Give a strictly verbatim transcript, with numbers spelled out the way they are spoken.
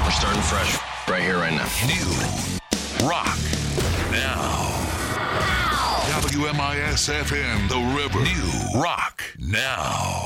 We're starting fresh right here, right now. New Rock Now. W M I S F M, The River. New Rock Now.